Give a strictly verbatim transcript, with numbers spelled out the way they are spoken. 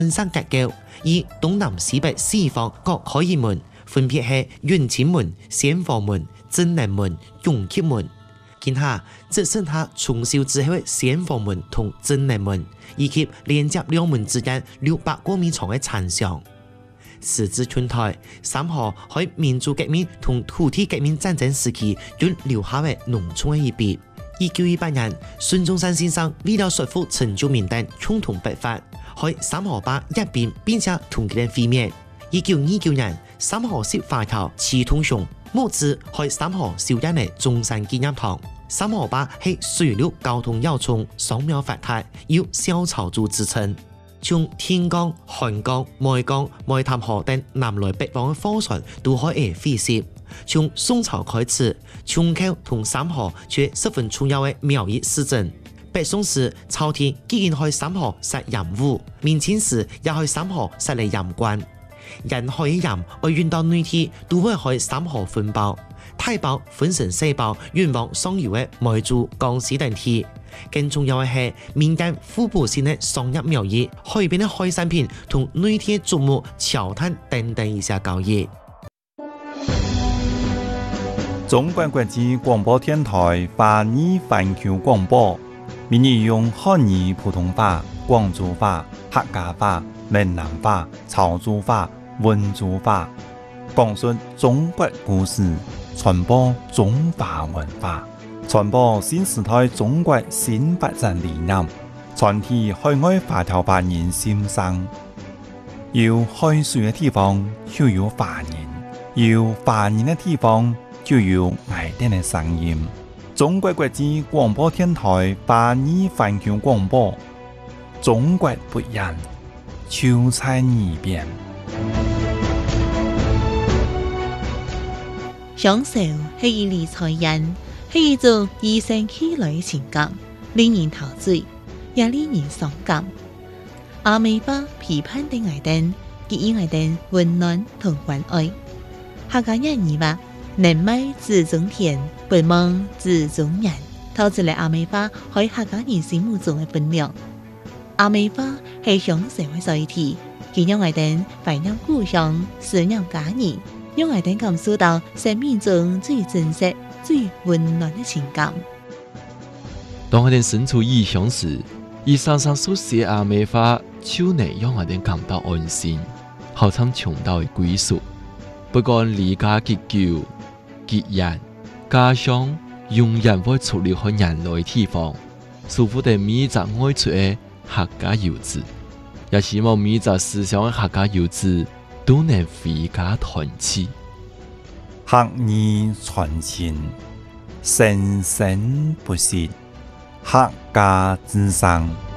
上結構，以東南西北四方各開一門，分別係元清門、先鋒門、正南門、永吉門。見下只剩下重修之後嘅先鋒門同正南門，以及連接兩門之間六百多米長嘅殘牆。時至春代，三河喺民主革命同土地革命戰爭時期，均留下嘅農村嘅一筆。一九一八年，孫中山先生為了說服陳救民等共同北伐，喺三河壩一邊並且同佢哋會面。一九二九年，三河涉華僑齊通雄募資喺三河修建嘅中山紀念堂。三河壩係水陸交通要衝，雙苗發達，有小草珠之稱。從天江、韓江、梅江、梅潭河等南來北往嘅貨船都可以飛涉。從宋朝開始，虹口同三河卻十分重要嘅貿易市鎮。北宋時，朝廷既然去三河設鹽塢；明清時也去三河設立鹽官。沿海嘅鹽要運到內地，都會去三河分包。大包分成四包，運往上游嘅梅州、江西等地。更重要嘅係民間互補性嘅商業貿易，海邊嘅海產品同內地嘅竹木、橋炭等等一些交易。 中國國際廣播電台華語環球廣播，每日用漢語、普通話、廣州話、客家話、閩南話、潮州話、溫州話，講述中國故事，傳播中華文化，傳播新時代中國新發展理念，傳遞海外華僑華人心聲。有海水嘅地方就有華人，有華人嘅地方就有愛哋嘅聲音。中國國際廣播電台華語環球廣播，中國不一樣，就在耳邊。 享受係一理財人，係一種與生俱來嘅情感，令人陶醉，也令人傷感。阿美花批判的愛燈，給予愛燈溫暖同關愛。客家人語話：能賣子中田，不忘子中人。透出嚟阿美花喺客家人心目中嘅分量。阿美花係享受嘅載體，佢讓愛燈懷念故鄉，思念家人。讓愛燈感受到生命中最真實、最溫暖的情感。 當愛燈身處異鄉時，伊常常所寫阿美花，就能讓愛燈感到安心，好像尋到歸屬。不管離家幾久、幾遠，家鄉永遠會出離開人類地方。舒服地每隻愛出的客家遊子，也希望每隻思鄉的客家遊子都能回家團聚， 客語傳情，生生不息，客家之聲。